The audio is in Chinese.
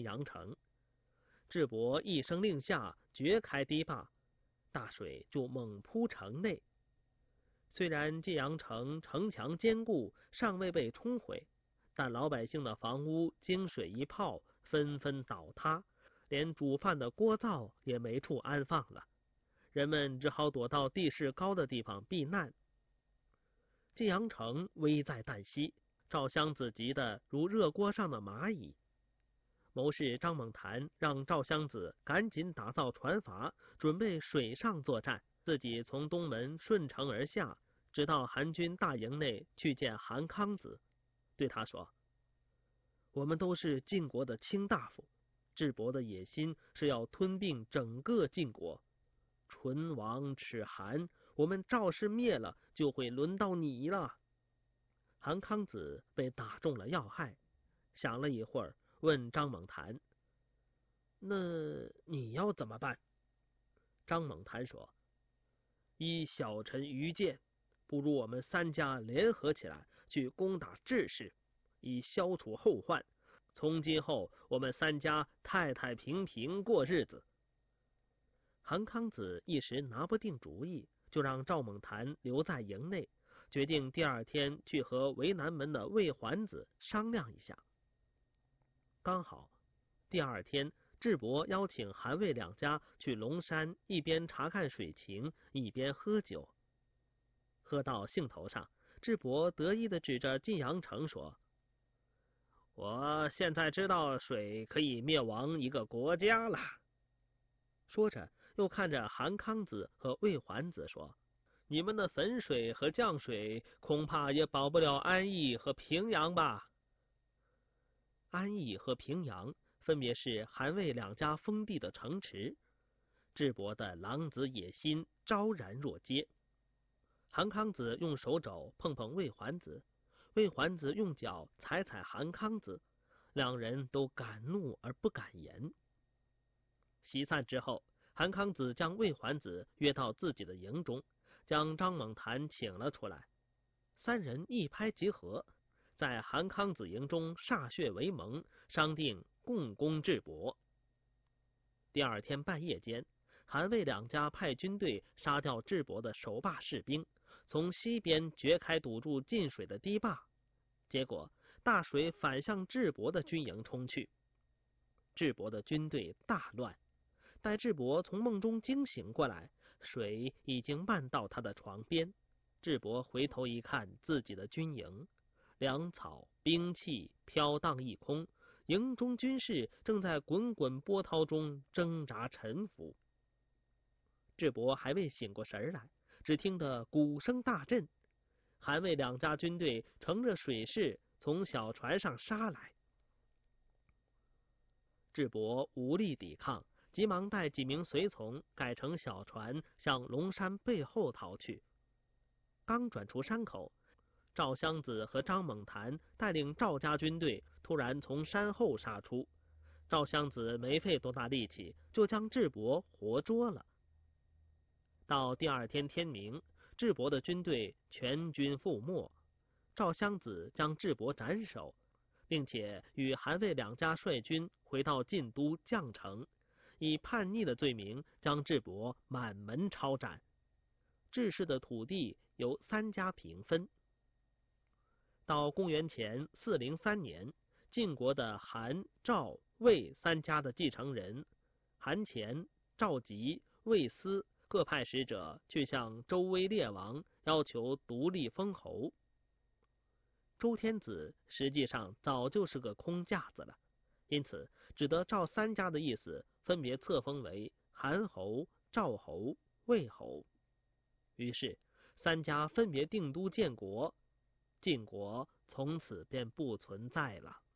阳城。智伯一声令下，掘开堤坝，大水就猛扑城内。虽然晋阳城城墙坚固，尚未被冲毁，但老百姓的房屋经水一泡，纷纷倒塌，连煮饭的锅灶也没处安放了。人们只好躲到地势高的地方避难。晋阳城危在旦夕，赵襄子急得如热锅上的蚂蚁。谋士张猛谭让赵襄子赶紧打造船筏，准备水上作战，自己从东门顺城而下，直到韩军大营内去见韩康子，对他说：我们都是晋国的卿大夫，智伯的野心是要吞并整个晋国，唇亡齿寒，我们赵氏灭了，就会轮到你了。韩康子被打中了要害，想了一会儿，问张猛谭：那你要怎么办？张猛谭说：依小臣愚见，不如我们三家联合起来去攻打智氏，以消除后患，从今后我们三家太太平平过日子。韩康子一时拿不定主意，就让赵猛谭留在营内，决定第二天去和为南门的魏桓子商量一下。刚好第二天，智伯邀请韩魏两家去龙山，一边查看水情，一边喝酒。喝到兴头上，智伯得意地指着晋阳城说：我现在知道水可以灭亡一个国家了。说着又看着韩康子和魏桓子说：你们的汾水和绛水恐怕也保不了安邑和平阳吧。安邑和平阳分别是韩魏两家封地的城池，智伯的狼子野心昭然若揭。韩康子用手肘碰碰魏桓子，魏桓子用脚踩踩韩康子，两人都敢怒而不敢言。席散之后，韩康子将魏桓子约到自己的营中，将张猛谭请了出来，三人一拍即合，在韩康子营中歃血为盟，商定共攻智伯。第二天半夜间，韩魏两家派军队杀掉智伯的守坝士兵，从西边掘开堵住进水的堤坝，结果大水反向智伯的军营冲去。智伯的军队大乱，待智伯从梦中惊醒过来，水已经漫到他的床边。智伯回头一看自己的军营，粮草兵器飘荡一空，营中军士正在滚滚波涛中挣扎沉浮。智伯还未醒过神来，只听得鼓声大震，韩魏两家军队乘着水势从小船上杀来。智伯无力抵抗，急忙带几名随从改乘小船向龙山背后逃去。刚转出山口，赵襄子和张猛谭带领赵家军队突然从山后杀出，赵襄子没费多大力气就将智伯活捉了。到第二天天明，智伯的军队全军覆没，赵襄子将智伯斩首，并且与韩魏两家率军回到晋都绛城，以叛逆的罪名将智伯满门抄斩。智氏的土地由三家平分。到公元前403年，晋国的韩、赵、魏三家的继承人韩虔、赵吉、魏斯各派使者去向周威烈王要求独立封侯。周天子实际上早就是个空架子了，因此只得照三家的意思分别册封为韩侯、赵侯、魏侯。于是三家分别定都建国，晋国从此便不存在了。